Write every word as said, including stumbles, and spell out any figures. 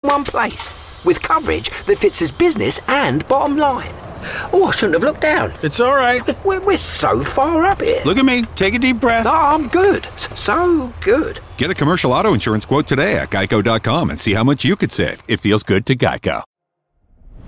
one place, with coverage that fits his business and bottom line. Oh, I shouldn't have looked down. It's all right. We're, we're so far up here. Look at me. Take a deep breath. No, I'm good. So good. Get a commercial auto insurance quote today at geico dot com and see how much you could save. It feels good to Geico.